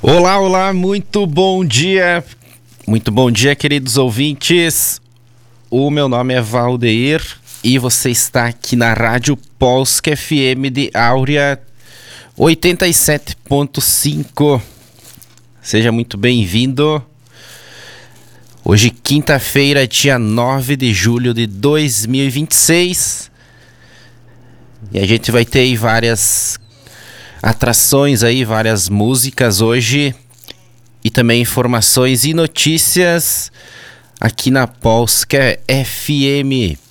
Olá, olá, muito bom dia, queridos ouvintes. O meu nome é Valdeir e você está aqui na Rádio Polska FM de Áurea 87.5. Seja muito bem-vindo. Hoje, quinta-feira, dia 9 de julho de 2026. E a gente vai ter aí várias atrações aí, várias músicas hoje e também informações e notícias aqui na Polska FM.